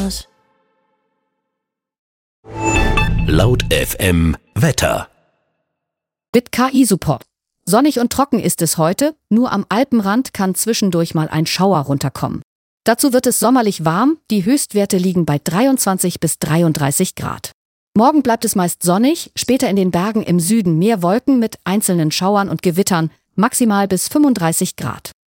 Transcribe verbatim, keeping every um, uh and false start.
aus. Laut F M Wetter. Mit K I-Support. Sonnig und trocken ist es heute, nur am Alpenrand kann zwischendurch mal ein Schauer runterkommen. Dazu wird es sommerlich warm, die Höchstwerte liegen bei dreiundzwanzig bis dreiunddreißig Grad. Morgen bleibt es meist sonnig, später in den Bergen im Süden mehr Wolken mit einzelnen Schauern und Gewittern, maximal bis fünfunddreißig Grad.